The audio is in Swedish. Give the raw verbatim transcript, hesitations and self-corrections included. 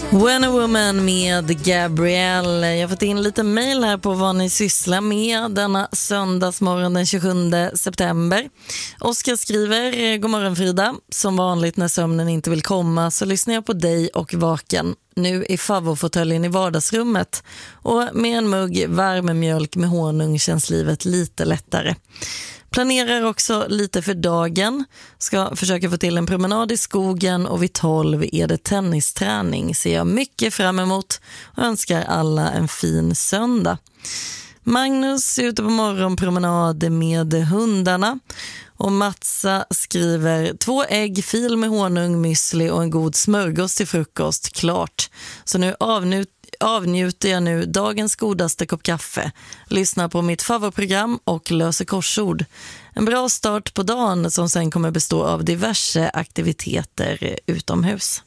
When a Woman med Gabrielle. Jag har fått in lite mejl här på vad ni sysslar med denna söndagsmorgon den tjugosjunde september. Oskar skriver: God morgon Frida. Som vanligt när sömnen inte vill komma så lyssnar jag på dig och vaken. Nu i favvofoteljen i vardagsrummet. Och med en mugg varm mjölk med honung känns livet lite lättare. Planerar också lite för dagen. Ska försöka få till en promenad i skogen och vid tolv är det tennisträning. Ser jag mycket fram emot och önskar alla en fin söndag. Magnus är ute på morgonpromenad med hundarna. Och Matsa skriver: två ägg, fil med honung, müsli och en god smörgås till frukost. Klart. Så nu avnut avnjuter jag nu dagens godaste kopp kaffe. Lyssnar på mitt favoritprogram och löser korsord. En bra start på dagen som sen kommer bestå av diverse aktiviteter utomhus.